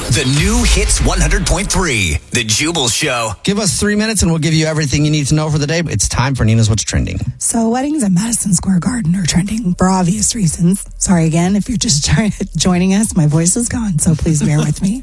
The new Hits 100.3, The Jubal Show. Give us 3 minutes and we'll give you everything you need to know for the day. It's time for Nina's What's Trending. So weddings at Madison Square Garden are trending for obvious reasons. Sorry again, if you're just joining us, my voice is gone, so please bear with me.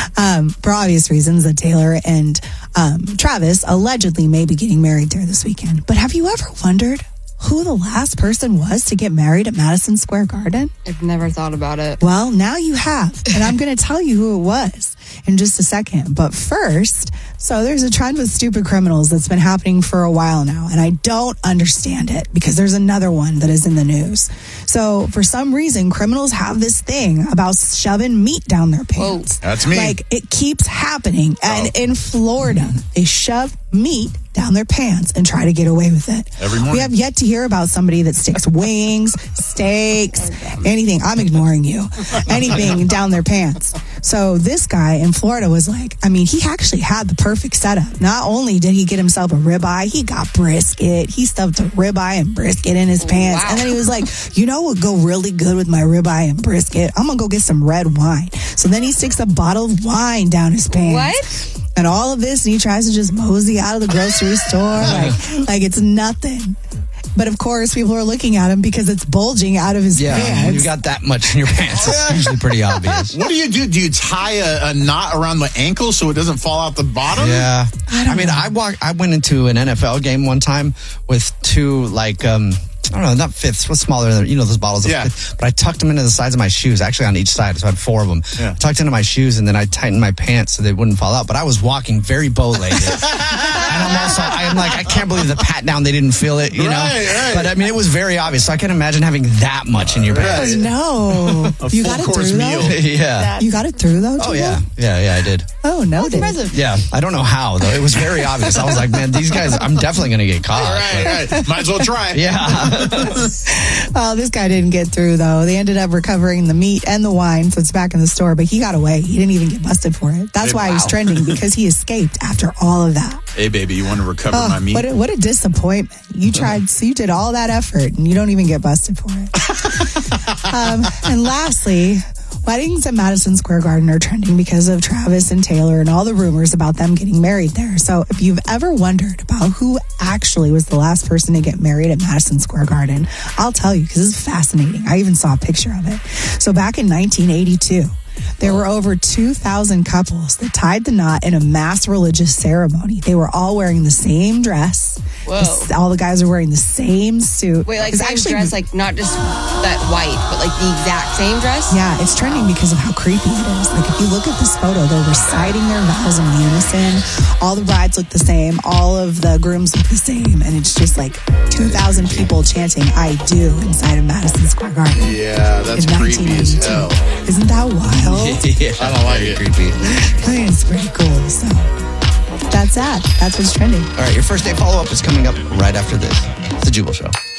For obvious reasons that Taylor and Travis allegedly may be getting married there this weekend. But have you ever wondered who the last person was to get married at Madison Square Garden? I've never thought about it. Well, now you have, and I'm going to tell you who it was in just a second. But first, so there's a trend with stupid criminals that's been happening for a while now, and I don't understand it because there's another one that is in the news. So for some reason, criminals have this thing about shoving meat down their pants. Whoa, that's me. Like, it keeps happening. And in Florida, they shove meat down their pants and try to get away with it. Every morning. We have yet to hear about somebody that sticks wings, steaks, anything. I'm ignoring you. Anything down their pants. So this guy in Florida was like, I mean, he actually had the perfect setup. Not only did he get himself a ribeye, he got brisket. He stuffed a ribeye and brisket in his pants. Wow. And then he was like, you know what would go really good with my ribeye and brisket? I'm going to go get some red wine. So then he sticks a bottle of wine down his pants. What? And all of this, and he tries to just mosey out of the grocery store like it's nothing. But of course, people are looking at him because it's bulging out of his Yeah, pants. you got that much in your pants. It's usually pretty obvious. What do you do? Do you tie a knot around the ankle so it doesn't fall out the bottom? Yeah. know. I went into an NFL game one time with two, I don't know, not fifths, what's smaller than, those bottles of fifth, but I tucked them into the sides of my shoes, actually on each side, so I had four of them. Yeah. Tucked into my shoes, and then I tightened my pants so they wouldn't fall out, but I was walking very bow-legged. And I'm like, I can't believe the pat down, they didn't feel it, you know? Right. But I mean, it was very obvious, so I can imagine having that much in your pants. No. You got it full-course through, meal. though? Yeah. You got it through, though, Oh, Jubal? yeah, I did. Oh, no. That's impressive. Yeah, I don't know how, though. It was very obvious. I was like, man, these guys, I'm definitely going to get caught. Right. Might as well try. Yeah. Oh, this guy didn't get through, though. They ended up recovering the meat and the wine, so it's back in the store. But he got away. He didn't even get busted for it. That's why he was trending, because he escaped after all of that. Hey, baby, you want to recover my meat? What a disappointment. You tried, so you did all that effort, and you don't even get busted for it. And lastly, weddings at Madison Square Garden are trending because of Travis and Taylor and all the rumors about them getting married there. So if you've ever wondered about who actually was the last person to get married at Madison Square Garden, I'll tell you, because it's fascinating. I even saw a picture of it. So back in 1982, there were over 2,000 couples that tied the knot in a mass religious ceremony. They were all wearing the same dress. Whoa. All the guys are wearing the same suit. Wait, like It's same dress, like not just that white, but like the exact same dress? Yeah, it's trending because of how creepy it is. Like, if you look at this photo, they're reciting their vows in unison. All the brides look the same. All of the grooms look the same. And it's just like 2,000 people chanting, I do, inside of Madison Square Garden. Yeah, that's in creepy as 1982. hell. Isn't that wild? Yeah, I don't like it. Creepy. I think it's pretty cool. So that's that. That's what's trending. All right, your first day follow-up is coming up right after this. It's The Jubal Show.